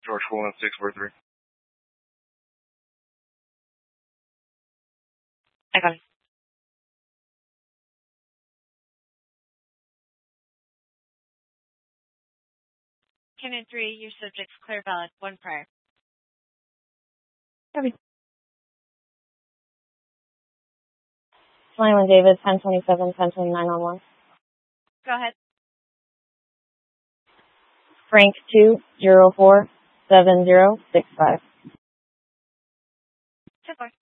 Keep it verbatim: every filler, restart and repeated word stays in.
George Fulton, six four three. I got it. Cannon three, your subject's clear valid, one prior. Copy. Flying David, ten twenty-seven, ten twenty-nine on one. Go ahead. Frank two zero four seven zero six five. ten four.